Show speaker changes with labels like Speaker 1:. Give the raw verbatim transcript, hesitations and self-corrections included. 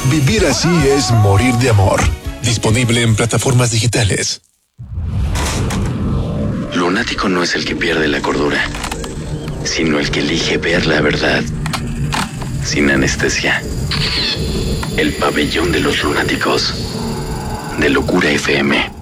Speaker 1: Vivir así es morir de amor. Disponible en plataformas digitales.
Speaker 2: Lunático no es el que pierde la cordura, sino el que elige ver la verdad sin anestesia. El pabellón de los lunáticos de Locura F M.